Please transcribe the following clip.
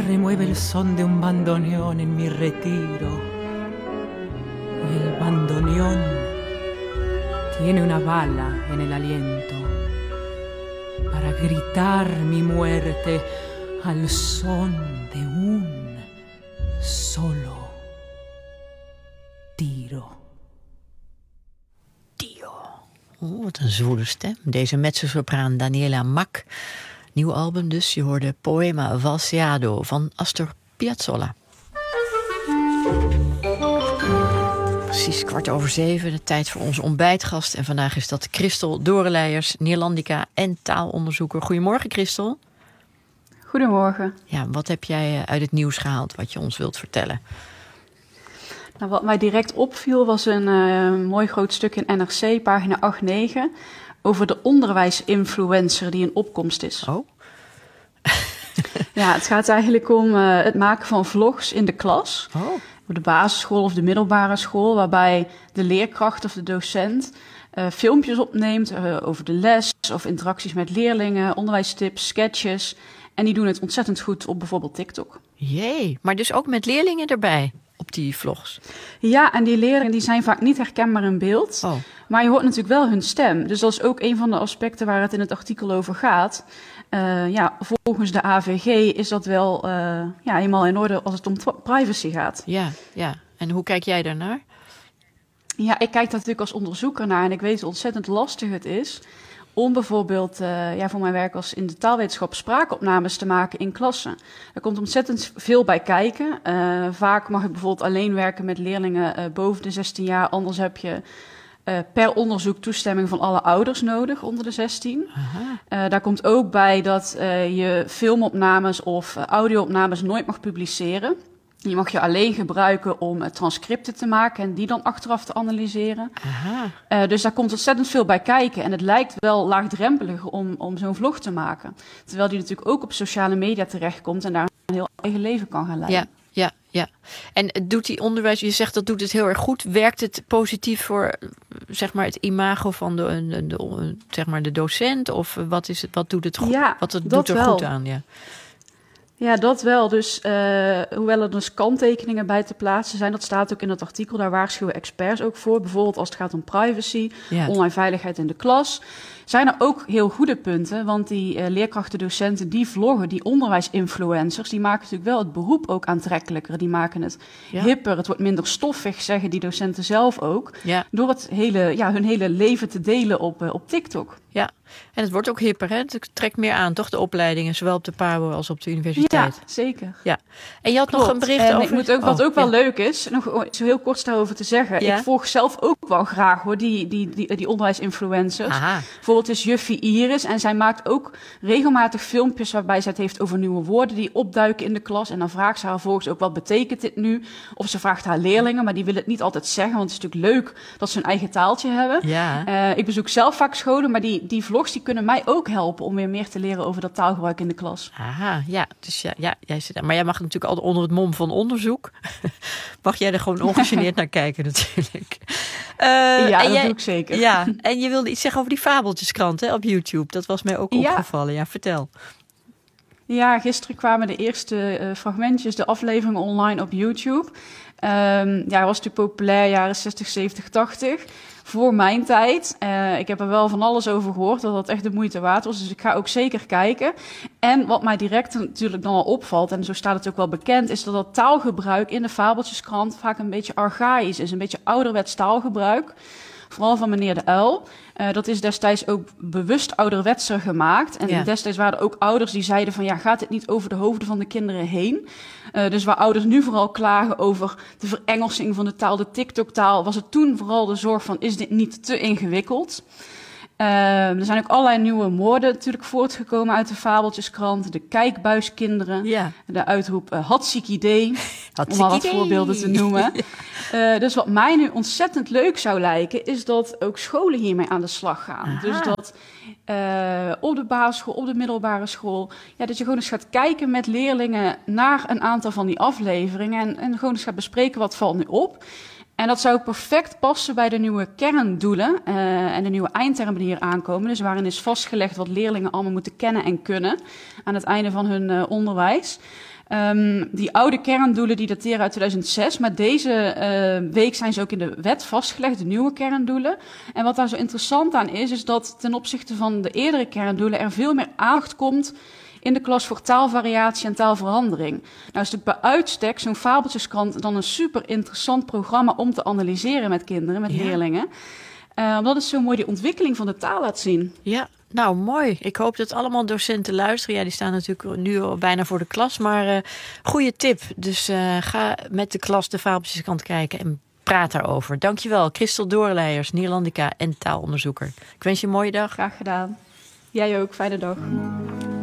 remueve el son de un bandoneón en mi retiro. Y el bandoneón tiene una bala en el aliento para gritar mi muerte al son de un solo tiro. Wat een zwoele stem. Deze mezzosopraan Daniela Mack. Nieuw album dus. Je hoorde Poema Valseado van Astor Piazzolla. Precies 7:15. De tijd voor onze ontbijtgast. En vandaag is dat Christel Dorelijers, Neerlandica en taalonderzoeker. Goedemorgen, Christel. Goedemorgen. Ja, wat heb jij uit het nieuws gehaald wat je ons wilt vertellen? Nou, wat mij direct opviel was een mooi groot stuk in NRC, pagina 8-9... over de onderwijsinfluencer die in opkomst is. Oh? Ja, het gaat eigenlijk om het maken van vlogs in de klas. Oh. Op de basisschool of de middelbare school, waarbij de leerkracht of de docent filmpjes opneemt over de les of interacties met leerlingen, onderwijstips, sketches. En die doen het ontzettend goed op bijvoorbeeld TikTok. Jee, maar dus ook met leerlingen erbij op die vlogs? Ja, en die leerlingen die zijn vaak niet herkenbaar in beeld. Oh. Maar je hoort natuurlijk wel hun stem. Dus dat is ook een van de aspecten waar het in het artikel over gaat. Volgens de AVG is dat wel helemaal in orde als het om privacy gaat. Ja. En hoe kijk jij daarnaar? Ja, ik kijk daar natuurlijk als onderzoeker naar en ik weet hoe ontzettend lastig het is om bijvoorbeeld voor mijn werk als in de taalwetenschap spraakopnames te maken in klassen. Er komt ontzettend veel bij kijken. Vaak mag ik bijvoorbeeld alleen werken met leerlingen boven de 16 jaar. Anders heb je per onderzoek toestemming van alle ouders nodig onder de 16. Daar komt ook bij dat je filmopnames of audio-opnames nooit mag publiceren. Je mag je alleen gebruiken om transcripten te maken en die dan achteraf te analyseren. Dus daar komt ontzettend veel bij kijken. En het lijkt wel laagdrempelig om zo'n vlog te maken. Terwijl die natuurlijk ook op sociale media terechtkomt en daar een heel eigen leven kan gaan leiden. Ja. En doet die onderwijs, je zegt dat doet het heel erg goed. Werkt het positief voor zeg maar het imago van de docent? Of wat is het? Wat doet het goed? Ja, wat het doet er wel goed aan? Ja. Ja, dat wel. Dus hoewel er dus kanttekeningen bij te plaatsen zijn, dat staat ook in het artikel, daar waarschuwen experts ook voor. Bijvoorbeeld als het gaat om privacy, online veiligheid in de klas. Zijn er ook heel goede punten, want die leerkrachten, docenten, die vloggen, die onderwijsinfluencers, die maken natuurlijk wel het beroep ook aantrekkelijker. Die maken het hipper, het wordt minder stoffig, zeggen die docenten zelf ook. Ja. Door het hun hele leven te delen op TikTok. Ja, en het wordt ook hipper, hè? Het trekt meer aan, toch, de opleidingen, zowel op de PABO als op de universiteit. Ja, zeker. Ja. En je had nog een bericht over... Ik moet ook, wat ook wel leuk is, nog zo heel kort daarover te zeggen. Ja? Ik volg zelf ook wel graag, hoor, die onderwijsinfluencers. Aha. Bijvoorbeeld is juffie Iris en zij maakt ook regelmatig filmpjes waarbij zij het heeft over nieuwe woorden die opduiken in de klas. En dan vraagt ze haar volgens ook, wat betekent dit nu? Of ze vraagt haar leerlingen, maar die willen het niet altijd zeggen, want het is natuurlijk leuk dat ze hun eigen taaltje hebben. Ja. Ik bezoek zelf vaak scholen, maar die vlogs die kunnen mij ook helpen om weer meer te leren over dat taalgebruik in de klas. Aha, ja. Dus jij zit daar. Maar jij mag natuurlijk al onder het mom van onderzoek. Mag jij er gewoon ongegeneerd naar kijken natuurlijk. Dat doe ik zeker. Ja, en je wilde iets zeggen over die fabeltjeskrant, hè, op YouTube. Dat was mij ook opgevallen. Ja, vertel. Ja, gisteren kwamen de eerste fragmentjes, de afleveringen online op YouTube. Hij was natuurlijk populair, jaren 60, 70, 80. Voor mijn tijd. Ik heb er wel van alles over gehoord, dat dat echt de moeite waard was. Dus ik ga ook zeker kijken. En wat mij direct natuurlijk dan al opvalt, en zo staat het ook wel bekend, is dat taalgebruik in de fabeltjeskrant vaak een beetje archaïs is. Een beetje ouderwets taalgebruik. Vooral van meneer de Uil. Dat is destijds ook bewust ouderwetser gemaakt. En destijds waren er ook ouders die zeiden van, gaat dit niet over de hoofden van de kinderen heen? Dus waar ouders nu vooral klagen over de verengelsing van de taal, de TikTok-taal, was het toen vooral de zorg van, is dit niet te ingewikkeld? Er zijn ook allerlei nieuwe woorden natuurlijk voortgekomen uit de fabeltjeskrant. De kijkbuiskinderen, de uitroep hartstikke idee, om maar wat voorbeelden te noemen. Dus wat mij nu ontzettend leuk zou lijken, is dat ook scholen hiermee aan de slag gaan. Aha. Dus dat op de basisschool, op de middelbare school, dat je gewoon eens gaat kijken met leerlingen naar een aantal van die afleveringen en gewoon eens gaat bespreken wat valt nu op. En dat zou perfect passen bij de nieuwe kerndoelen en de nieuwe eindtermen die hier aankomen. Dus waarin is vastgelegd wat leerlingen allemaal moeten kennen en kunnen aan het einde van hun onderwijs. Die oude kerndoelen die dateren uit 2006, maar deze week zijn ze ook in de wet vastgelegd, de nieuwe kerndoelen. En wat daar zo interessant aan is dat ten opzichte van de eerdere kerndoelen er veel meer aandacht komt in de klas voor taalvariatie en taalverandering. Nou is natuurlijk bij uitstek zo'n Fabeltjeskrant dan een super interessant programma om te analyseren met kinderen, met leerlingen. Omdat het zo mooi die ontwikkeling van de taal laat zien. Ja, nou mooi. Ik hoop dat allemaal docenten luisteren. Ja, die staan natuurlijk nu al bijna voor de klas. Maar goede tip. Dus ga met de klas de Fabeltjeskrant kijken en praat daarover. Dankjewel, Christel Doorleijers, Neerlandica en taalonderzoeker. Ik wens je een mooie dag. Graag gedaan. Jij ook. Fijne dag.